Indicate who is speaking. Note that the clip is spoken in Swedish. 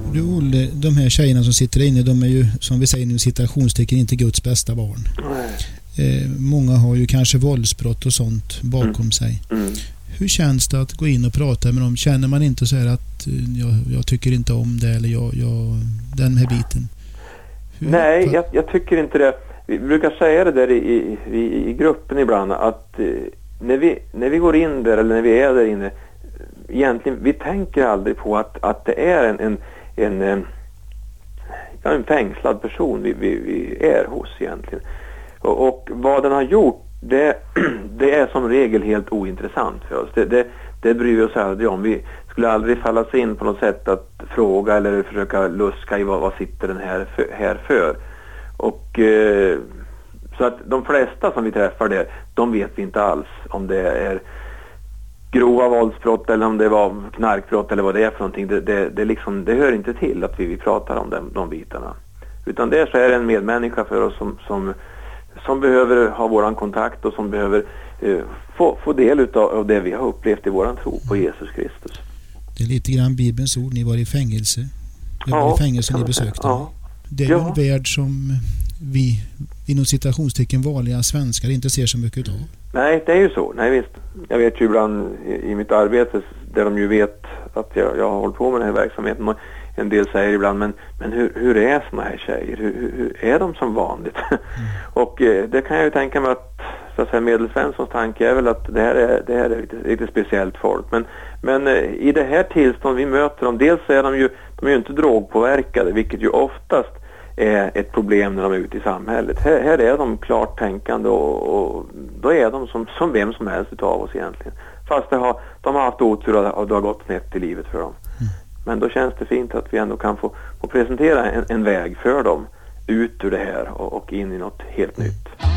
Speaker 1: Du Olle, de här tjejerna som sitter inne, de är ju, som vi säger nu, citationstecken, inte Guds bästa barn. Många har ju kanske våldsbrott och sånt bakom sig. Hur känns det att gå in och prata med dem? Känner man inte så här att jag tycker inte om det, eller den här biten?
Speaker 2: Nej, jag tycker inte det. Vi brukar säga det där i gruppen ibland, att när vi går in där, eller när vi är där inne, egentligen, vi tänker aldrig på att det är en fängslad person vi är hos egentligen. Och vad den har gjort, det är som regel helt ointressant för oss. Det bryr vi oss aldrig om. Vi skulle aldrig falla sig in på något sätt att fråga eller försöka luska i vad sitter den här för. Och så att de flesta som vi träffar där, de vet vi inte alls om det är grova våldsbrott eller om det var knarkbrott eller vad det är för någonting. Det hör inte till att vi pratar om de bitarna. Utan det är en medmänniska för oss som behöver ha våran kontakt och som behöver få del av det vi har upplevt i våran tro på Jesus Kristus.
Speaker 1: Det är lite grann Bibelns ord, ni var i fängelse. Det var i fängelse ni besökte. Ja. Det är ju en värld som vi inom citationstecken vanliga svenskar inte ser så mycket av. Nej,
Speaker 2: det är ju så. Nej, visst. Jag vet ju ibland i mitt arbete där de ju vet att jag har hållit på med den här verksamheten, och en del säger ibland, men hur är såna här tjejer? Hur är de som vanligt? Och det kan jag ju tänka mig att, så att säga, Medelsvenssons tanke är väl att det här är lite speciellt folk. Men i det här tillstånd vi möter dem, dels är de är ju inte drogpåverkade, vilket ju oftast är ett problem när de är ute i samhället. Här är de klart tänkande och då är de som vem som helst utav oss egentligen. Fast de har haft otur och det har gått snett i livet för dem. Men då känns det fint att vi ändå kan få presentera en väg för dem ut ur det här och in i något helt nytt.